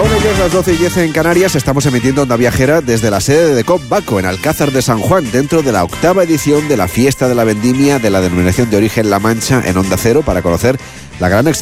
La 1:10, las 12:10 en Canarias. Estamos emitiendo Onda Viajera desde la sede de Decop Baco, en Alcázar de San Juan, dentro de la 8ª edición de la Fiesta de la Vendimia de la Denominación de Origen La Mancha en Onda Cero, para conocer la gran